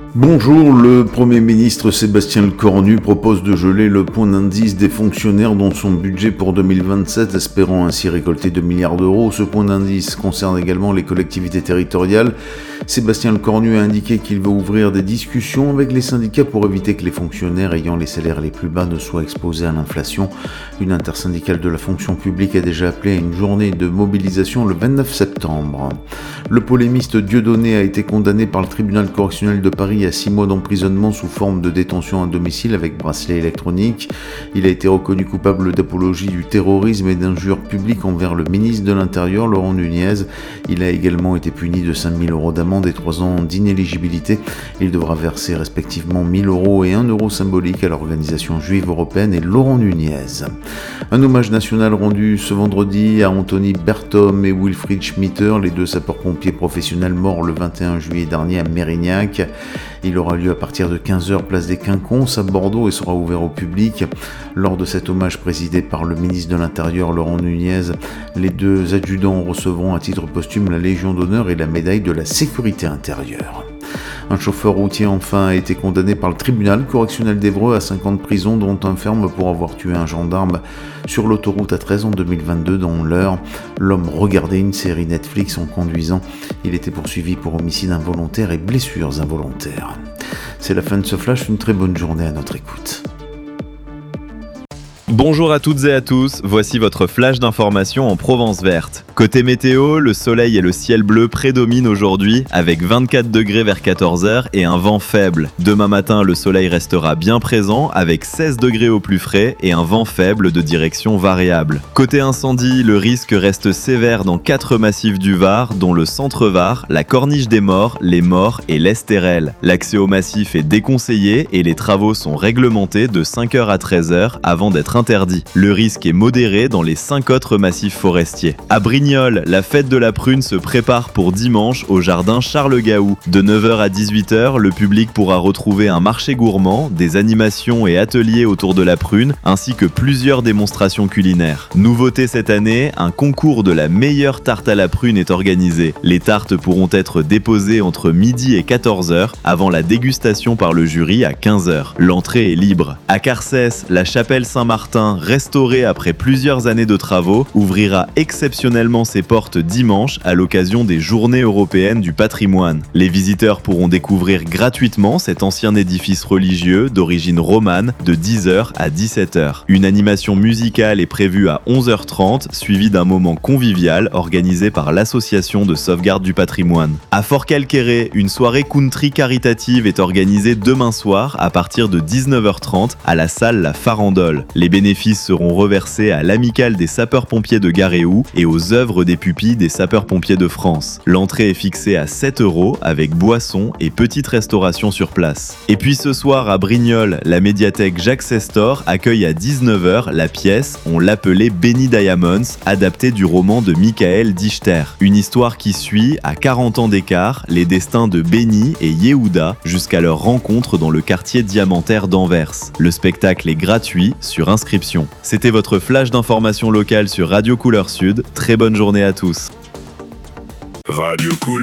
Bonjour, le Premier ministre Sébastien Lecornu propose de geler le point d'indice des fonctionnaires dans son budget pour 2027, espérant ainsi récolter 2 milliards d'euros. Ce point d'indice concerne également les collectivités territoriales. Sébastien Lecornu a indiqué qu'il va ouvrir des discussions avec les syndicats pour éviter que les fonctionnaires ayant les salaires les plus bas ne soient exposés à l'inflation. Une intersyndicale de la fonction publique a déjà appelé à une journée de mobilisation le 29 septembre. Le polémiste Dieudonné a été condamné par le tribunal correctionnel de Paris à 6 mois d'emprisonnement sous forme de détention à domicile avec bracelet électronique. Il a été reconnu coupable d'apologie du terrorisme et d'injures publiques envers le ministre de l'Intérieur, Laurent Nunez. Il a également été puni de 5 000 euros d'amende et 3 ans d'inéligibilité. Il devra verser respectivement 1 000 euros et 1 euro symbolique à l'organisation juive européenne et Laurent Nunez. Un hommage national rendu ce vendredi à Anthony Berthom et Wilfried Schmitter, les deux sapeurs-pompiers professionnels morts le 21 juillet dernier à Mérignac. Il aura lieu à partir de 15h place des Quinconces à Bordeaux et sera ouvert au public. Lors de cet hommage présidé par le ministre de l'Intérieur Laurent Nunez, les deux adjudants recevront à titre posthume la Légion d'honneur et la médaille de la sécurité intérieure. Un chauffeur routier enfin a été condamné par le tribunal correctionnel d'Évreux à 5 ans de prison, dont un ferme pour avoir tué un gendarme sur l'autoroute A13 en 2022 dans l'Eure. L'homme regardait une série Netflix en conduisant. Il était poursuivi pour homicide involontaire et blessures involontaires. C'est la fin de ce flash, une très bonne journée à notre écoute. Bonjour à toutes et à tous, voici votre flash d'information en Provence verte. Côté météo, le soleil et le ciel bleu prédominent aujourd'hui avec 24 degrés vers 14h et un vent faible. Demain matin, le soleil restera bien présent avec 16 degrés au plus frais et un vent faible de direction variable. Côté incendie, le risque reste sévère dans 4 massifs du Var, dont le centre-Var, la Corniche des Morts, les Morts et l'Estérel. L'accès au massif est déconseillé et les travaux sont réglementés de 5h à 13h avant d'être interdit. Le risque est modéré dans les 5 autres massifs forestiers. À Brignoles, la fête de la prune se prépare pour dimanche au jardin Charles-Gaou. De 9h à 18h, le public pourra retrouver un marché gourmand, des animations et ateliers autour de la prune, ainsi que plusieurs démonstrations culinaires. Nouveauté cette année, un concours de la meilleure tarte à la prune est organisé. Les tartes pourront être déposées entre midi et 14h, avant la dégustation par le jury à 15h. L'entrée est libre. À Carcès, la chapelle Saint-Martin, restaurée après plusieurs années de travaux, ouvrira exceptionnellement ses portes dimanche à l'occasion des Journées européennes du patrimoine. Les visiteurs pourront découvrir gratuitement cet ancien édifice religieux d'origine romane de 10h à 17h. Une animation musicale est prévue à 11h30, suivie d'un moment convivial organisé par l'association de sauvegarde du patrimoine. À Fort-Calquéré, une soirée country caritative est organisée demain soir à partir de 19h30 à la salle La Farandole. Les bénéfices seront reversés à l'Amicale des sapeurs-pompiers de Garéou et aux œuvres des pupilles des sapeurs-pompiers de France. L'entrée est fixée à 7 € avec boissons et petite restauration sur place. Et puis ce soir à Brignoles, la médiathèque Jacques Sestor accueille à 19h la pièce On l'appelait Benny Diamonds, adaptée du roman de Michael Dichter. Une histoire qui suit, à 40 ans d'écart, les destins de Benny et Yehuda jusqu'à leur rencontre dans le quartier diamantaire d'Anvers. Le spectacle est gratuit sur inscription. C'était votre flash d'information locale sur Radio Couleur Sud. Très bonne journée à tous. Radio Couleur.